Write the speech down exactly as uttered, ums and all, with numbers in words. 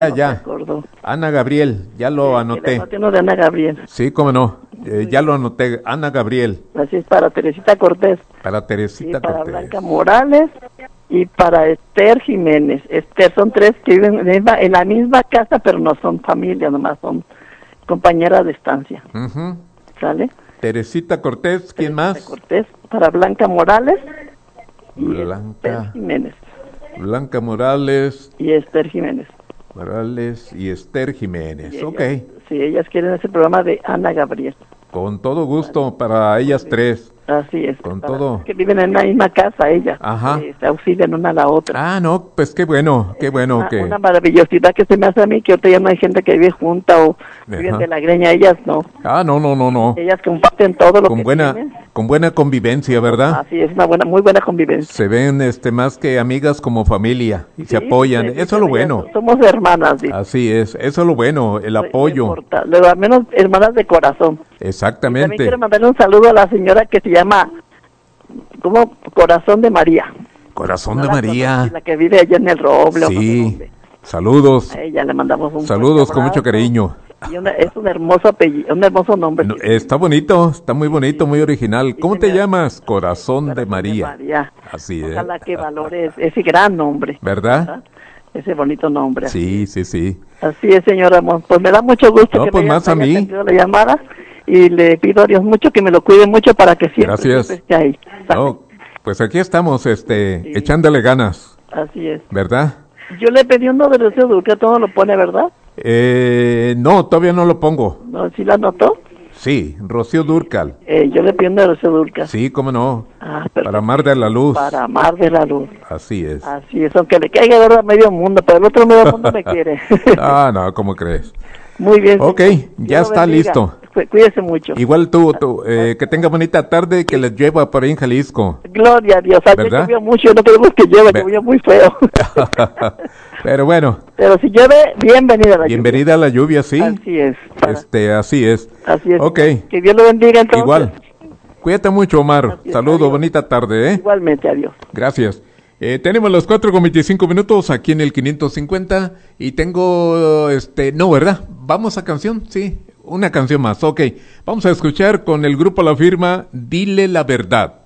No ya. Ana Gabriel, ya lo sí, anoté. El de Ana Gabriel. Sí, cómo no, eh, ya lo anoté. Ana Gabriel. Así es, para Teresita Cortés. Para Teresita y para Cortés. Blanca Morales y para Esther Jiménez. Esther, son tres que viven en la, misma, en la misma casa, pero no son familia, nomás son compañeras de estancia. Uh-huh. ¿Sale? Teresita Cortés, ¿quién Teresita más? Cortés, para Blanca Morales y Blanca Esther Jiménez. Blanca Morales y Esther Jiménez. Morales y Esther Jiménez, y ok. Ellas, sí, ellas quieren ese programa de Ana Gabriel. Con todo gusto, para ellas tres. Así es. Con todo. Que viven en la misma casa ellas. Ajá. Eh, se auxilian una a la otra. Ah, no, pues qué bueno, qué bueno una, que... Una maravillosidad que se me hace a mí, que ahorita ya no hay gente que vive junta o Ajá. viven de la greña, ellas no. Ah, no, no, no, no. Ellas comparten todo lo con que buena, tienen. Con buena convivencia, ¿verdad? Así es, una buena, muy buena convivencia. Se ven este más que amigas como familia y sí, se apoyan, sí, eso es lo bueno. Somos hermanas. Sí. Así es, eso es lo bueno, el apoyo. Luego, al menos hermanas de corazón. Exactamente. Y también quiero mandarle un saludo a la señora que se llama, ¿cómo? Corazón de María. Corazón no de María. Conocí, la que vive allá en el Roble. Sí, saludos. A ella le mandamos un saludos con mucho cariño. Y una, es un hermoso apellido, un hermoso nombre. No, está bonito, está muy bonito, muy original. ¿Cómo te llamas? Corazón, Corazón de María. De María. Así es. Ojalá que valores ese gran nombre. ¿Verdad? ¿verdad? Ese bonito nombre. Sí, sí, sí. Así es, señora. Pues me da mucho gusto no, que pues me más haya, a mí. la llamada y le pido a Dios mucho que me lo cuide mucho para que siempre, Gracias. siempre esté ahí. No, pues aquí estamos, este, sí. echándole ganas. Así es. ¿Verdad? Yo le pedí uno de Rocío Dúrcal, todo lo pone, ¿verdad? Eh, no, todavía no lo pongo. ¿No? ¿Sí la anotó? Sí, Rocío Dúrcal. Eh, yo le pido uno de Rocío Dúrcal. Sí, cómo no. Ah, para Amar de la Luz. Para Amar de la Luz. Así es. Así es, aunque le caiga de a medio mundo, pero el otro medio mundo me quiere. Ah, no, ¿cómo crees? Muy bien. Ok, ya está listo. Cuídese mucho. Igual tú, tú eh, que tenga bonita tarde, que les lleva por ahí en Jalisco. Gloria a Dios, ayer llovió mucho, no queremos que llueva, que llovió muy feo. Pero bueno. Pero si llueve, bienvenida a la bienvenida lluvia. a la lluvia, sí. Así es. Para... Este, así es. Así es. Ok. Que Dios lo bendiga entonces. Igual. Cuídate mucho, Omar. Saludos, bonita tarde, ¿eh? Igualmente, adiós. Gracias. Eh, tenemos las cuatro con veinticinco minutos aquí en el quinientos cincuenta y tengo, este, no, ¿verdad? Vamos a canción, sí, una canción más, ok. Vamos a escuchar con el grupo La Firma, Dile la Verdad.